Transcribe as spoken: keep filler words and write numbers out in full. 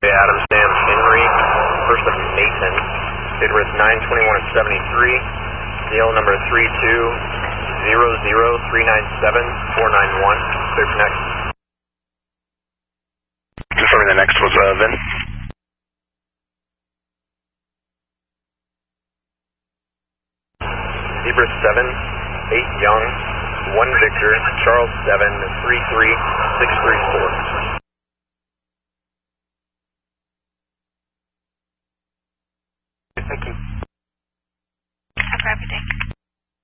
Adams Dam Henry, first of Nathan, did with nine twenty-one and seventy-three, D L number three two zero zero three nine seven four nine one, clear for next. Confirming the next was uh, Vin. Zebra seven, eight Young, one Victor, Charles seven, three three six three